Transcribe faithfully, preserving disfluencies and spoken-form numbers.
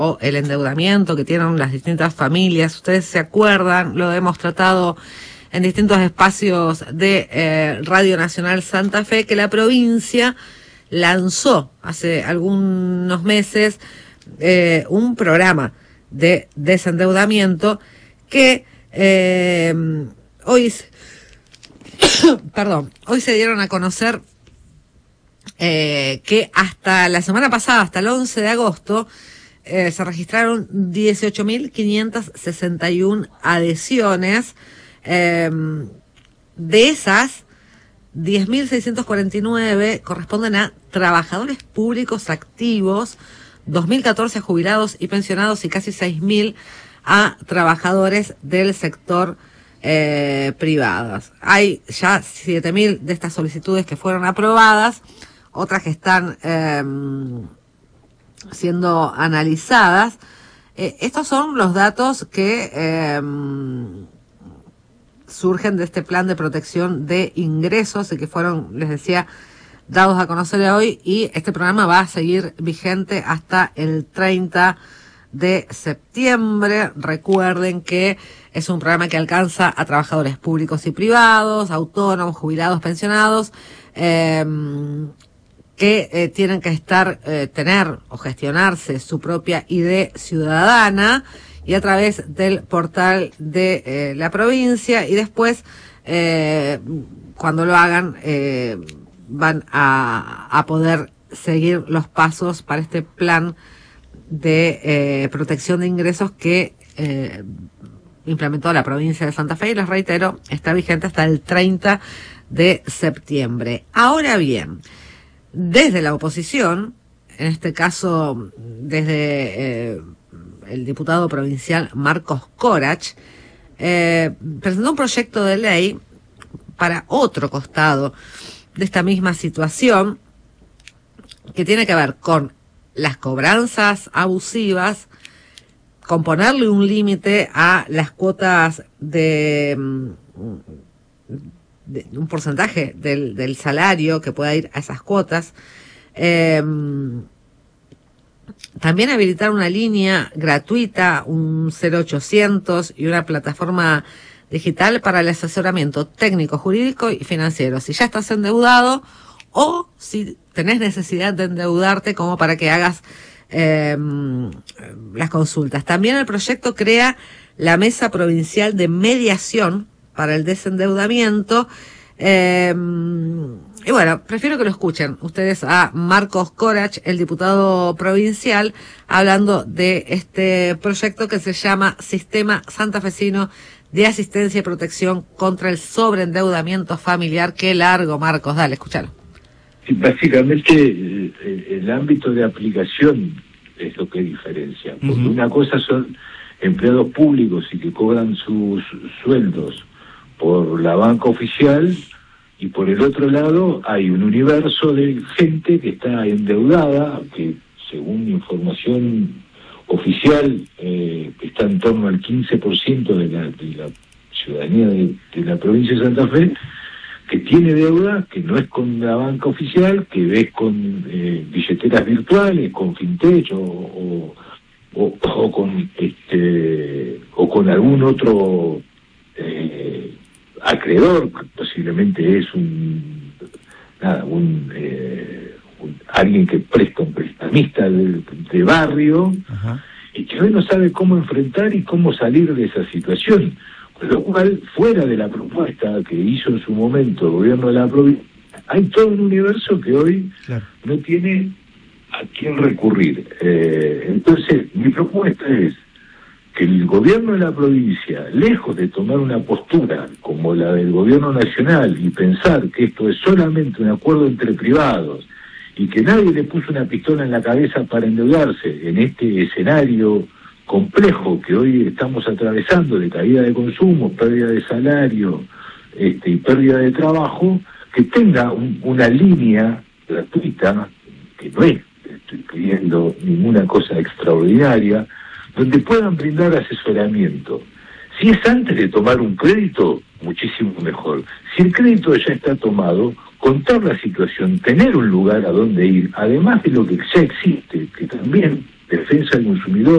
o el endeudamiento que tienen las distintas familias. Ustedes se acuerdan, lo hemos tratado en distintos espacios de eh, Radio Nacional Santa Fe, que la provincia lanzó hace algunos meses eh, un programa de desendeudamiento que eh, hoy, perdón, hoy se dieron a conocer eh, que hasta la semana pasada, hasta el once de agosto, eh, se registraron dieciocho mil quinientas sesenta y una adhesiones. Eh, de esas, diez mil seiscientos cuarenta y nueve corresponden a trabajadores públicos activos, dos mil catorce a jubilados y pensionados y casi seis mil a trabajadores del sector eh, privados. Hay ya siete mil de estas solicitudes que fueron aprobadas, otras que están eh, siendo analizadas. Eh, estos son los datos que eh, surgen de este plan de protección de ingresos y que fueron, les decía, dados a conocer hoy, y este programa va a seguir vigente hasta el treinta de septiembre. Recuerden que es un programa que alcanza a trabajadores públicos y privados, autónomos, jubilados, pensionados, eh, que eh, tienen que estar, eh, tener o gestionarse su propia I D ciudadana, y a través del portal de eh, la provincia, y después, eh, cuando lo hagan, eh, van a, a poder seguir los pasos para este plan de eh, protección de ingresos que eh, implementó la provincia de Santa Fe, y les reitero, está vigente hasta el treinta de septiembre. Ahora bien, desde la oposición, en este caso desde eh, el diputado provincial Marcos Corach, eh, presentó un proyecto de ley para otro costado de esta misma situación, que tiene que ver con las cobranzas abusivas, con ponerle un límite a las cuotas de, de un porcentaje del, del salario que pueda ir a esas cuotas. Eh, También habilitar una línea gratuita, un cero ochocientos y una plataforma digital para el asesoramiento técnico, jurídico y financiero. Si ya estás endeudado o si tenés necesidad de endeudarte, como para que hagas eh, las consultas. También el proyecto crea la Mesa Provincial de Mediación para el Desendeudamiento. Eh, Y bueno, prefiero que lo escuchen ustedes a Marcos Corach, el diputado provincial, hablando de este proyecto que se llama Sistema Santafesino de Asistencia y Protección contra el Sobreendeudamiento Familiar. Qué largo, Marcos, dale, escúchalo. Sí, básicamente el, el ámbito de aplicación es lo que diferencia, porque uh-huh. una cosa son empleados públicos y que cobran sus sueldos por la banca oficial, y por el otro lado hay un universo de gente que está endeudada, que según información oficial eh, está en torno al quince por ciento de la, de la ciudadanía de, de la provincia de Santa Fe, que tiene deuda, que no es con la banca oficial, que es con eh, billeteras virtuales, con Fintech o, o, o, o con este o con algún otro eh, acreedor, posiblemente es un nada un, eh, un alguien que presta, un prestamista de, de barrio. Ajá. Y que hoy no sabe cómo enfrentar y cómo salir de esa situación, con lo cual, fuera de la propuesta que hizo en su momento el gobierno de la provincia, hay todo un universo que hoy claro. no tiene a quién recurrir. Eh, entonces mi propuesta es que el gobierno de la provincia, lejos de tomar una postura como la del gobierno nacional y pensar que esto es solamente un acuerdo entre privados y que nadie le puso una pistola en la cabeza para endeudarse en este escenario complejo que hoy estamos atravesando, de caída de consumo, pérdida de salario este, y pérdida de trabajo, que tenga un, una línea gratuita, que no es, estoy pidiendo ninguna cosa extraordinaria, donde puedan brindar asesoramiento. Si es antes de tomar un crédito, muchísimo mejor. Si el crédito ya está tomado, contar la situación, tener un lugar a donde ir, además de lo que ya existe, que también defensa del consumidor,